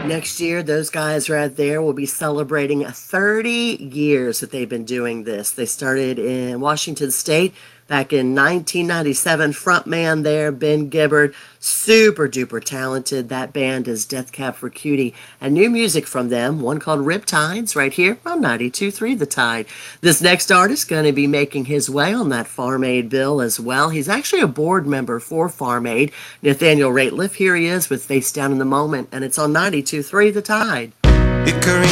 Next year, those guys right there will be celebrating 30 years that they've been doing this. They started in Washington State back in 1997. Frontman there, Ben Gibbard, super duper talented. That band is Death Cab for Cutie. And new music from them, one called Riptides, right here on 92.3 The Tide. This next artist going to be making his way on that Farm Aid bill as well. He's actually a board member for Farm Aid. Nathaniel Rateliff, here he is with Face Down in the Moment, and it's on 92.3 The Tide.